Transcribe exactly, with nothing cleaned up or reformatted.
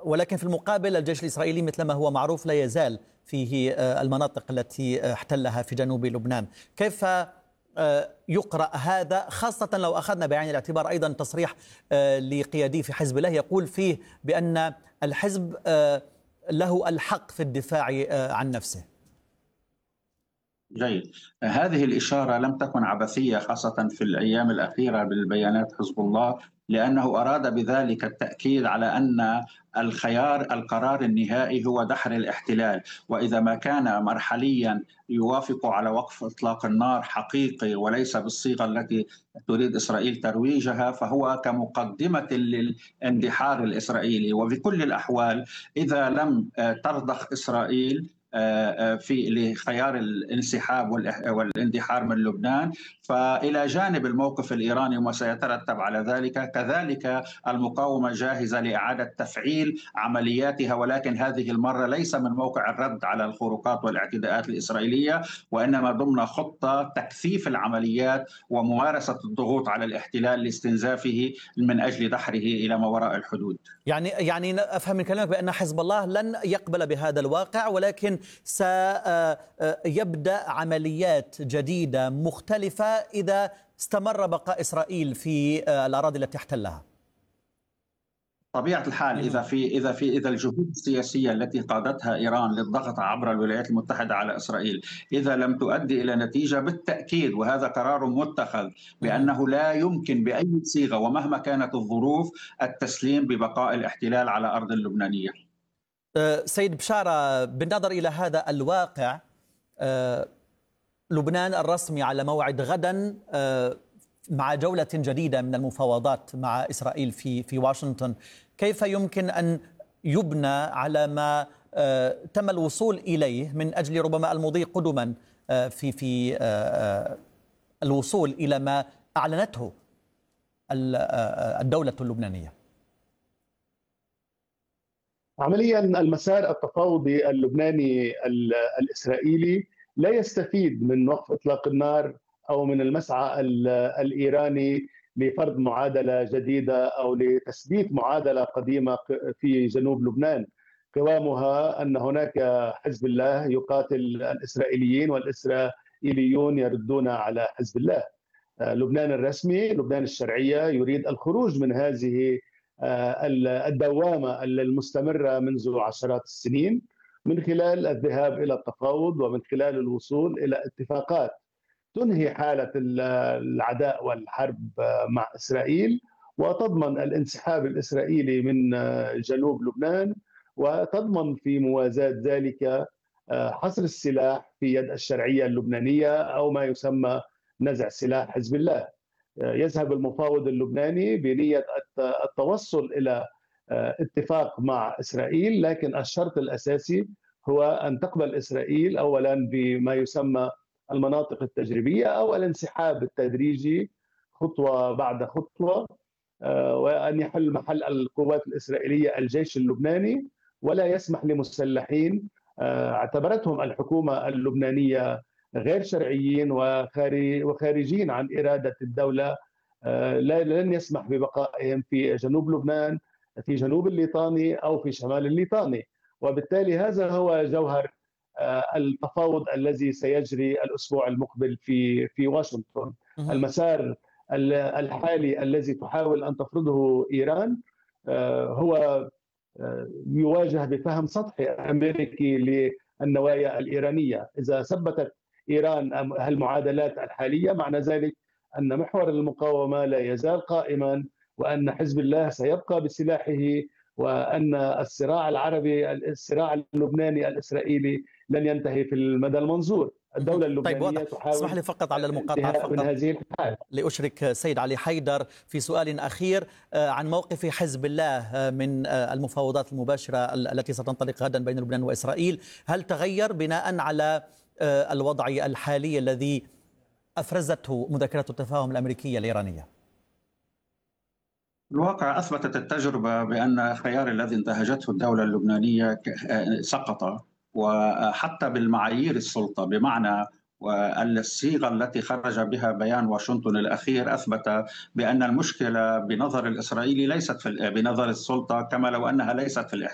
ولكن في المقابل الجيش الإسرائيلي مثلما هو معروف لا يزال فيه المناطق التي احتلها في جنوب لبنان. كيف يقرأ هذا، خاصة لو أخذنا بعين الاعتبار أيضا تصريح لقيادي في حزب الله يقول فيه بأن الحزب له الحق في الدفاع عن نفسه؟ جيد. هذه الإشارة لم تكن عبثية، خاصة في الأيام الأخيرة بالبيانات حزب الله، لأنه أراد بذلك التأكيد على أن الخيار القرار النهائي هو دحر الاحتلال، وإذا ما كان مرحليا يوافق على وقف إطلاق النار حقيقي وليس بالصيغة التي تريد إسرائيل ترويجها، فهو كمقدمة للاندحار الإسرائيلي. وفي كل الأحوال إذا لم ترضخ إسرائيل في لخيار الانسحاب والاندحار من لبنان، فإلى جانب الموقف الإيراني وما سيترتب على ذلك، كذلك المقاومة جاهزة لإعادة تفعيل عملياتها، ولكن هذه المرة ليس من موقع الرد على الخروقات والاعتداءات الإسرائيلية، وإنما ضمن خطة تكثيف العمليات وممارسة الضغوط على الاحتلال لاستنزافه من أجل دحره إلى ما وراء الحدود. يعني يعني أفهم من كلامك بأن حزب الله لن يقبل بهذا الواقع، ولكن سيبدأ عمليات جديدة مختلفة إذا استمر بقاء إسرائيل في الأراضي التي احتلها. طبيعة الحال إذا في إذا في إذا الجهود السياسية التي قادتها إيران للضغط عبر الولايات المتحدة على إسرائيل إذا لم تؤدي إلى نتيجة، بالتأكيد وهذا قرار متخذ بأنه لا يمكن بأي صيغة ومهما كانت الظروف التسليم ببقاء الاحتلال على أرض اللبنانية. سيد بشارة، بالنظر إلى هذا الواقع، لبنان الرسمي على موعد غدا مع جولة جديدة من المفاوضات مع إسرائيل في في واشنطن. كيف يمكن أن يبنى على ما تم الوصول إليه من أجل ربما المضي قدما في في الوصول إلى ما أعلنته الدولة اللبنانية؟ عمليا المسار التفاوضي اللبناني الإسرائيلي لا يستفيد من وقف إطلاق النار أو من المسعى الإيراني لفرض معادلة جديدة أو لتثبيت معادلة قديمة في جنوب لبنان، قوامها أن هناك حزب الله يقاتل الإسرائيليين والإسرائيليون يردون على حزب الله. لبنان الرسمي، لبنان الشرعية، يريد الخروج من هذه الدوامة المستمرة منذ عشرات السنين من خلال الذهاب إلى التفاوض ومن خلال الوصول إلى اتفاقات تنهي حالة العداء والحرب مع إسرائيل وتضمن الانسحاب الإسرائيلي من جنوب لبنان، وتضمن في موازاة ذلك حصر السلاح في يد الشرعية اللبنانية أو ما يسمى نزع سلاح حزب الله. يذهب المفاوض اللبناني بنية التوصل إلى اتفاق مع إسرائيل، لكن الشرط الأساسي هو أن تقبل إسرائيل أولا بما يسمى المناطق التجريبية أو الانسحاب التدريجي خطوة بعد خطوة، وأن يحل محل القوات الإسرائيلية الجيش اللبناني، ولا يسمح لمسلحين اعتبرتهم الحكومة اللبنانية غير شرعيين وخارجين عن إرادة الدولة، لن يسمح ببقائهم في جنوب لبنان، في جنوب الليطاني أو في شمال الليطاني. وبالتالي هذا هو جوهر التفاوض الذي سيجري الأسبوع المقبل في في واشنطن. المسار الحالي الذي تحاول أن تفرضه إيران هو يواجه بفهم سطحي أمريكي للنوايا الإيرانية. إذا ثبتت إيران المعادلات الحالية، معنى ذلك أن محور المقاومة لا يزال قائما، وأن حزب الله سيبقى بسلاحه، وأن الصراع العربي الصراع اللبناني الإسرائيلي لن ينتهي في المدى المنظور. الدولة اللبنانية طيب، تحاول اسمح لي فقط على المقاطعة فقط من هذه الحال. لأشرك سيد علي حيدر في سؤال أخير عن موقف حزب الله من المفاوضات المباشرة التي ستنطلق غدا بين لبنان وإسرائيل. هل تغير بناء على الوضع الحالي الذي أفرزته مذكرة التفاهم الأمريكية الإيرانية؟ الواقع أثبتت التجربة بأن الخيار الذي انتهجته الدولة اللبنانية سقط، وحتى بالمعايير السلطة، بمعنى والصيغة التي خرج بها بيان واشنطن الأخير أثبت بأن المشكلة بنظر الإسرائيلي ليست في بنظر السلطة، كما لو أنها ليست في الاحتلال.